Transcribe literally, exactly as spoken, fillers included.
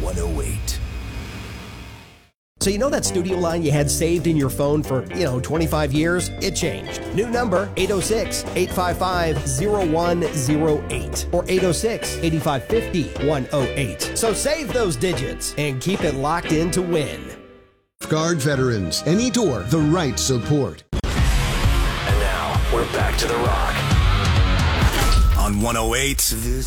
one oh eight. So you know that studio line you had saved in your phone for, you know, twenty-five years? It changed. New number, eight oh six, eight five five, oh one oh eight or eight oh six, eight five five oh, one oh eight. So save those digits and keep it locked in to win. Guard veterans, any door, the right support. And now we're back to the Rock on one oh eight.